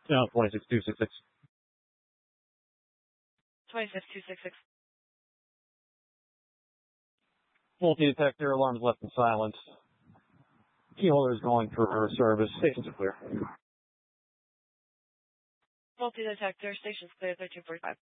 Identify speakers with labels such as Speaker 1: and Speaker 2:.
Speaker 1: No, 26266.
Speaker 2: 26266.
Speaker 1: Multi-detector, alarms left in silence. Key holder is going for her service. Stations are clear.
Speaker 2: Multi-detector, stations clear, 1345.